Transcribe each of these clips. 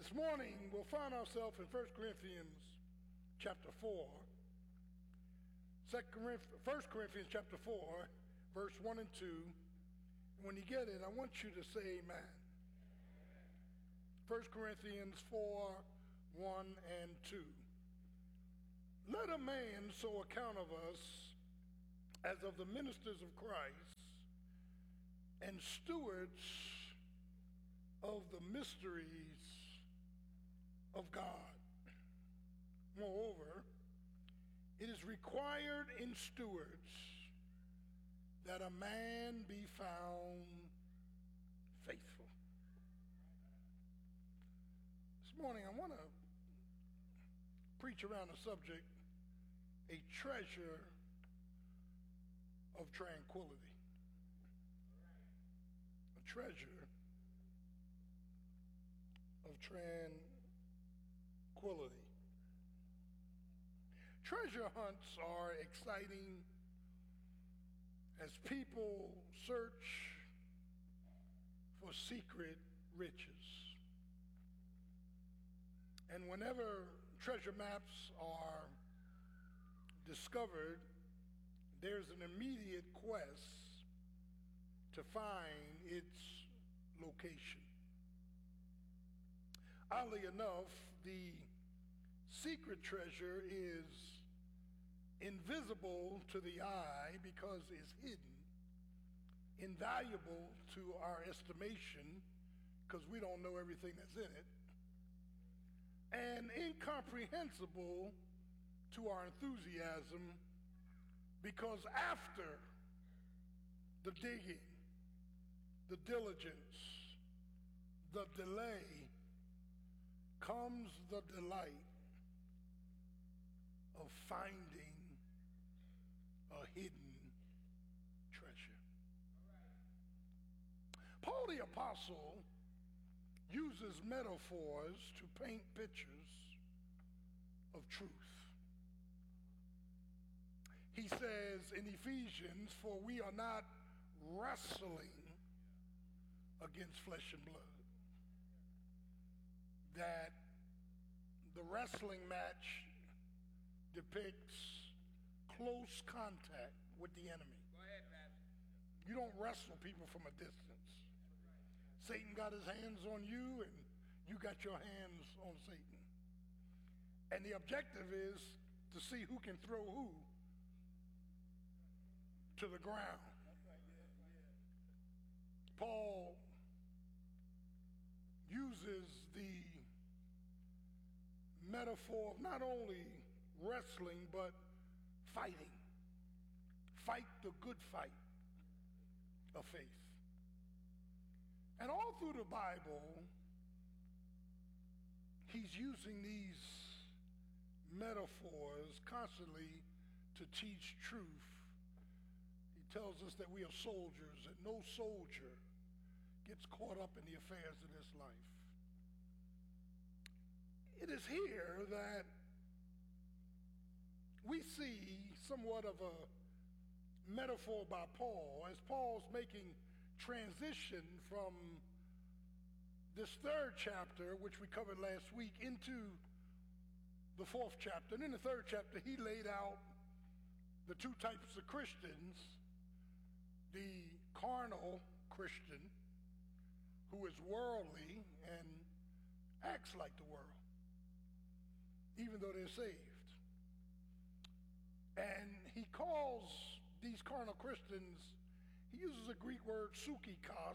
This morning, we'll find ourselves in 1 Corinthians chapter 4. 1 Corinthians chapter 4, verse 1 and 2. And when you get it, I want you to say amen. 1 Corinthians 4, 1 and 2. Let a man so account of us as of the ministers of Christ and stewards of the mysteries of God. Moreover, it is required in stewards that a man be found faithful. This morning I want to preach around the subject, a treasure of tranquility. A treasure of tranquility. Treasure hunts are exciting as people search for secret riches. And whenever treasure maps are discovered, there's an immediate quest to find its location. Oddly enough, the secret treasure is invisible to the eye because it's hidden, invaluable to our estimation because we don't know everything that's in it, and incomprehensible to our enthusiasm because after the digging, the diligence, the delay, comes the delight of finding a hidden treasure. Paul the Apostle uses metaphors to paint pictures of truth. He says in Ephesians, "For we are not wrestling against flesh and blood." That the wrestling match depicts close contact with the enemy. Go ahead, Pastor. You don't wrestle people from a distance. Satan got his hands on you and you got your hands on Satan. And the objective is to see who can throw who to the ground. Paul uses the metaphor of not only wrestling but fighting. Fight the good fight of faith. And all through the Bible, he's using these metaphors constantly to teach truth. He tells us that we are soldiers, and no soldier gets caught up in the affairs of this life. It is here that we see somewhat of a metaphor by Paul as Paul's making transition from this third chapter, which we covered last week, into the fourth chapter. And in the third chapter, he laid out the two types of Christians: the carnal Christian, who is worldly and acts like the world, even though they're saved. And he calls these carnal Christians, he uses a Greek word, psychikos,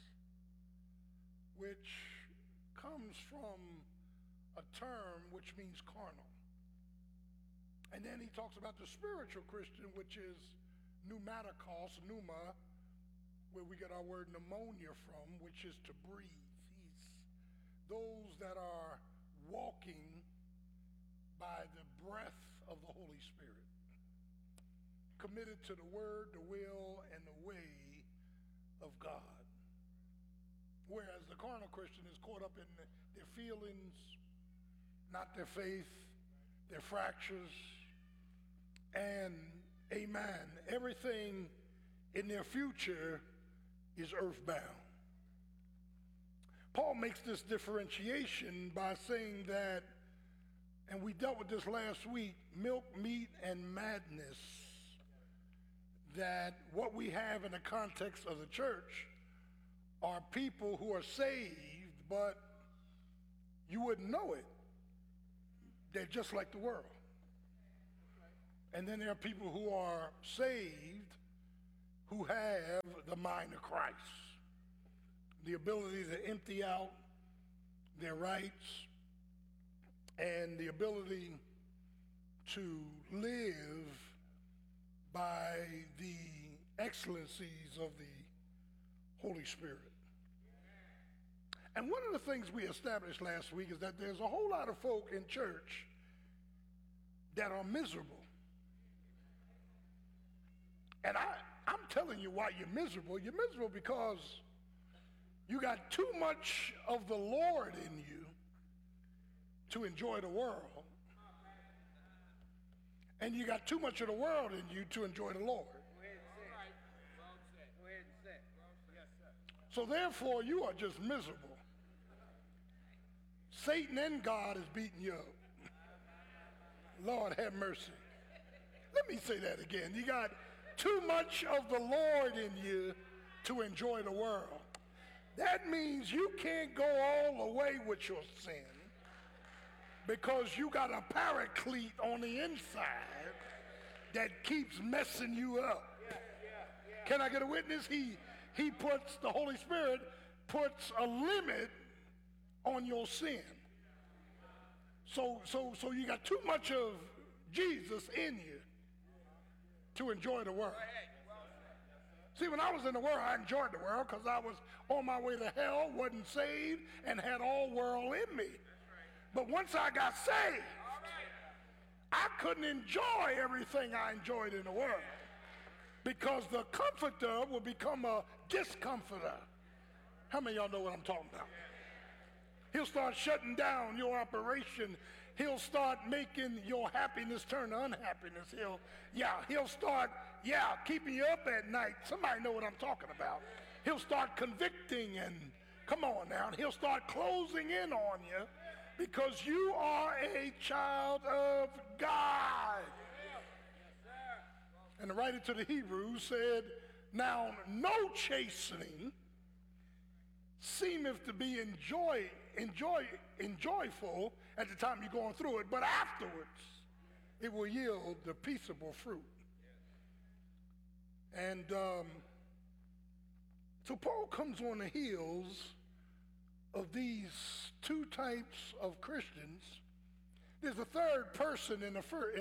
which comes from a term which means carnal. And then he talks about the spiritual Christian, which is pneumatikos, pneuma, where we get our word pneumonia from, which is to breathe. He's those that are walking by the breath of the Holy Spirit, committed to the word, the will, and the way of God. Whereas the carnal Christian is caught up in their feelings, not their faith, their fractures, and amen, everything in their future is earthbound. Paul makes this differentiation by saying that, and we dealt with this last week, milk, meat, and madness, that what we have in the context of the church are people who are saved, but you wouldn't know it. They're just like the world. And then there are people who are saved who have the mind of Christ, the ability to empty out their rights and the ability to live by the excellencies of the Holy Spirit. And one of the things we established last week is that there's a whole lot of folk in church that are miserable. And I'm telling you why you're miserable. You're miserable because you got too much of the Lord in you to enjoy the world. And you got too much of the world in you to enjoy the Lord. So therefore, you are just miserable. Satan and God is beating you up. Lord have mercy. Let me say that again. You got too much of the Lord in you to enjoy the world. That means you can't go all the way with your sin because you got a paraclete on the inside that keeps messing you up. Can I get a witness? He puts, the Holy Spirit puts a limit on your sin. So you got too much of Jesus in you to enjoy the world. See, when I was in the world, I enjoyed the world because I was on my way to hell, wasn't saved, and had all world in me. But once I got saved, I couldn't enjoy everything I enjoyed in the world because the comforter will become a discomforter. How many of y'all know what I'm talking about? He'll start shutting down your operation. He'll start making your happiness turn to unhappiness. He'll start, keeping you up at night. Somebody know what I'm talking about. He'll start convicting and, come on now, he'll start closing in on you because you are a child of God. And the writer to the Hebrews said, now no chastening seemeth to be enjoyful at the time you're going through it, but afterwards it will yield the peaceable fruit. And so Paul comes on the heels of these two types of Christians. There's a third person in the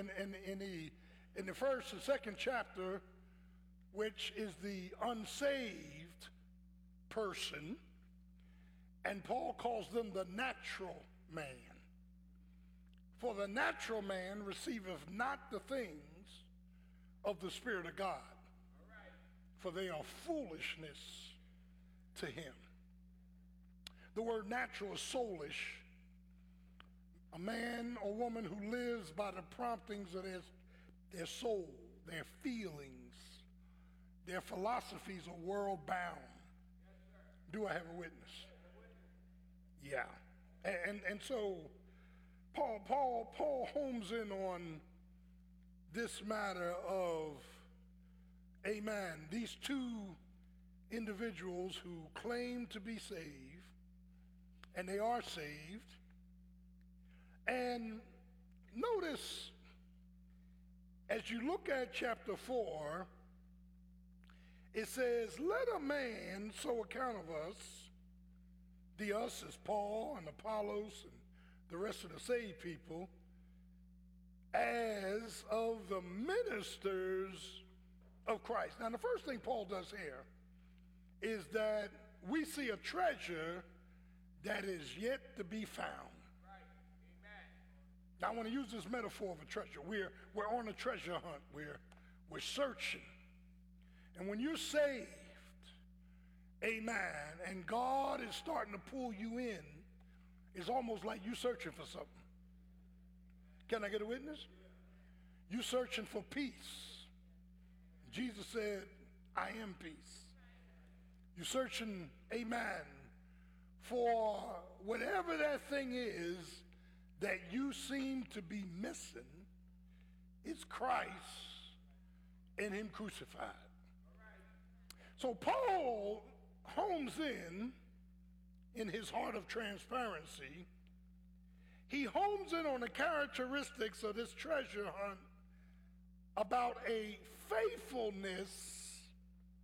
first and second chapter, which is the unsaved person. And Paul calls them the natural man. For the natural man receiveth not the things of the Spirit of God, for they are foolishness to him. The word natural is soulish. A man or woman who lives by the promptings of their soul, their feelings, their philosophies are world-bound. Do I have a witness? Yeah. And so Paul homes in on this matter of, amen, these two individuals who claim to be saved, and they are saved. And notice, as you look at chapter 4, it says, let a man so account of us, the us is Paul and Apollos and the rest of the saved people, as of the ministers of Christ. Now, the first thing Paul does here is that we see a treasure that is yet to be found. Now, I want to use this metaphor of a treasure. We're on a treasure hunt. We're searching. And when you're saved, amen, and God is starting to pull you in, it's almost like you searching for something. Can I get a witness? You searching for peace. Jesus said, I am peace. You're searching, amen, for whatever that thing is that you seem to be missing, it's Christ and him crucified. So Paul homes in his heart of transparency, he homes in on the characteristics of this treasure hunt about a faithfulness